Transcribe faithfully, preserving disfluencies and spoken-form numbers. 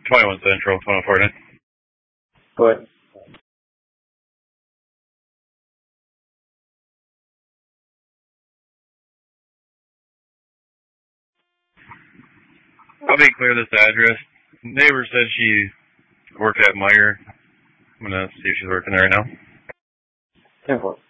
twenty-one Central, twenty forty. Go ahead. I'll be clear this address. Neighbor said she worked at Meyer. I'm gonna see if she's working there right now. ten four.